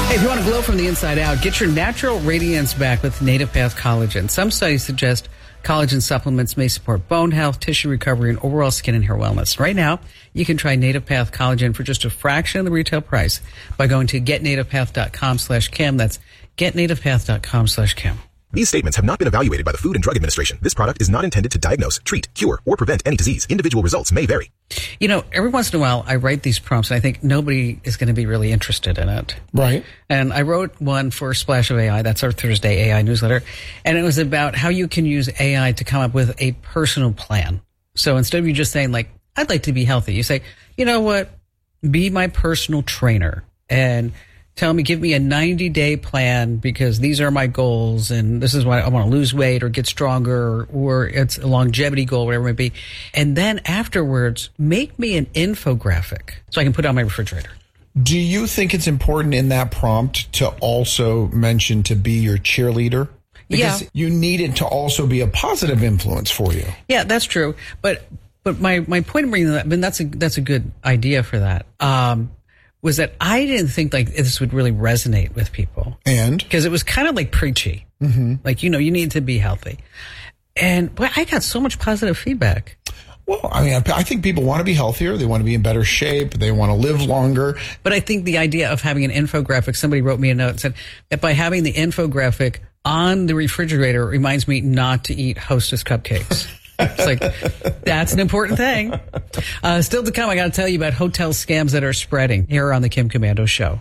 Hey, if you want to glow from the inside out, get your natural radiance back with Native Path Collagen. Some studies suggest collagen supplements may support bone health, tissue recovery, and overall skin and hair wellness. Right now, you can try Native Path Collagen for just a fraction of the retail price by going to getnativepath.com/Kim. That's getnativepath.com/Kim. These statements have not been evaluated by the Food and Drug Administration. This product is not intended to diagnose, treat, cure, or prevent any disease. Individual results may vary. You know, every once in a while, I write these prompts, and I think nobody is going to be really interested in it. Right. And I wrote one for Splash of AI. That's our Thursday AI newsletter. And it was about how you can use AI to come up with a personal plan. So instead of you just saying, like, I'd like to be healthy, you say, you know what? Be my personal trainer and give me a 90-day plan because these are my goals and this is why I want to lose weight or get stronger or it's a longevity goal, whatever it may be. And then afterwards, make me an infographic so I can put it on my refrigerator. Do you think it's important in that prompt to also mention to be your cheerleader? Because you need it to also be a positive influence for you. Yeah, that's true. But my point in bringing that, I mean, that's a good idea for that. Was that I didn't think like this would really resonate with people. And? Because it was kind of like preachy. Mm-hmm. Like, you know, you need to be healthy. And boy, I got so much positive feedback. Well, I mean, I think people want to be healthier. They want to be in better shape. They want to live longer. But I think the idea of having an infographic, somebody wrote me a note and said that by having the infographic on the refrigerator, it reminds me not to eat Hostess cupcakes. It's like, that's an important thing. Still to come, I got to tell you about hotel scams that are spreading here on the Kim Komando Show.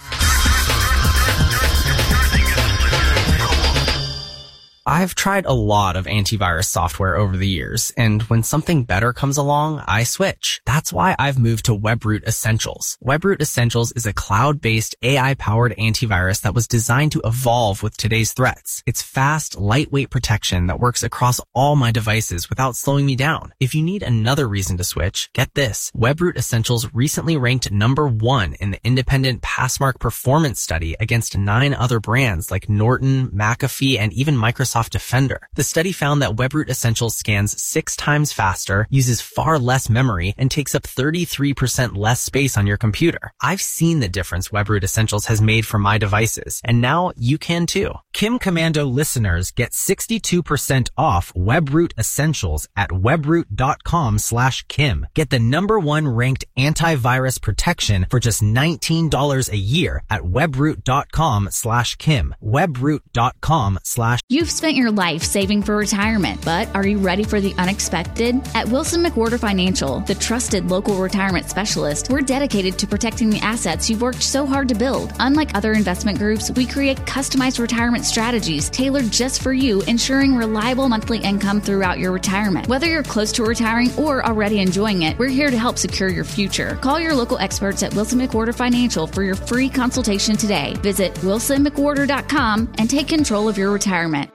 I've tried a lot of antivirus software over the years, and when something better comes along, I switch. That's why I've moved to WebRoot Essentials. WebRoot Essentials is a cloud-based, AI-powered antivirus that was designed to evolve with today's threats. It's fast, lightweight protection that works across all my devices without slowing me down. If you need another reason to switch, get this. WebRoot Essentials recently ranked #1 in the independent Passmark performance study against 9 other brands like Norton, McAfee, and even Microsoft Defender. The study found that WebRoot Essentials scans 6 times faster, uses far less memory, and takes up 33% less space on your computer. I've seen the difference WebRoot Essentials has made for my devices, and now you can too. Kim Komando listeners get 62% off WebRoot Essentials at webroot.com/Kim. Get the #1 ranked antivirus protection for just $19 a year at webroot.com/Kim. webroot.com/. You've spent your life saving for retirement, but are you ready for the unexpected? At Wilson McWhorter Financial, the trusted local retirement specialist, we're dedicated to protecting the assets you've worked so hard to build. Unlike other investment groups, we create customized retirement strategies tailored just for you, ensuring reliable monthly income throughout your retirement. Whether you're close to retiring or already enjoying it, we're here to help secure your future. Call your local experts at Wilson McWhorter Financial for your free consultation today. Visit wilsonmcwhorter.com and take control of your retirement.